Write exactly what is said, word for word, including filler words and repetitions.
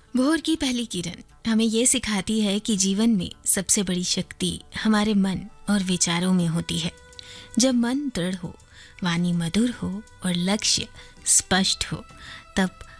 भोर की पहली किरण हमें ये सिखाती है कि जीवन में सबसे बड़ी शक्ति हमारे मन और विचारों में होती है। जब मन दृढ़ हो, वाणी मधुर हो और लक्ष्य स्पष्ट हो, तब